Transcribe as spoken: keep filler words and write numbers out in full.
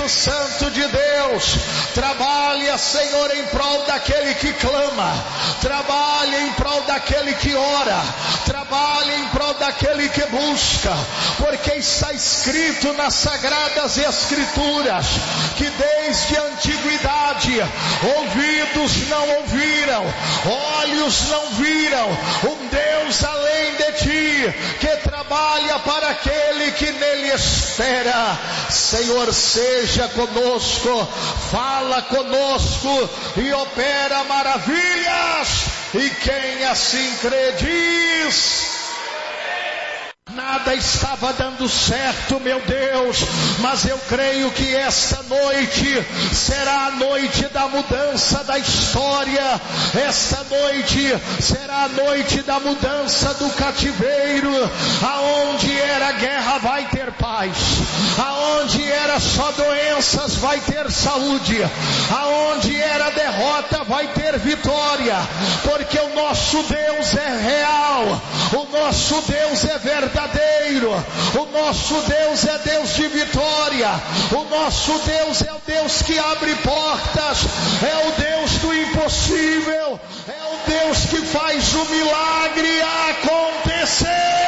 Espírito Santo de Deus, trabalha, Senhor, em prol daquele que clama, trabalha em prol daquele que ora, trabalha em prol daquele que busca, porque está escrito nas Sagradas Escrituras, que desde a antiguidade, ouvidos não ouviram, olhos não viram, um Deus além de ti, que trabalha para aquele que nele espera. Senhor, seja conosco, fala conosco e opera maravilhas, e quem assim crê diz: nada estava dando certo, meu Deus, mas eu creio que esta noite será a noite da mudança da história. Esta noite será a noite da mudança do cativeiro. Aonde era guerra vai ter paz, aonde era só doenças vai ter saúde, aonde era derrota vai ter vitória, porque o nosso Deus é real, o nosso Deus é verdadeiro, o nosso Deus é Deus de vitória, o nosso Deus é o Deus que abre portas, é o Deus do impossível, é o Deus que faz o milagre acontecer.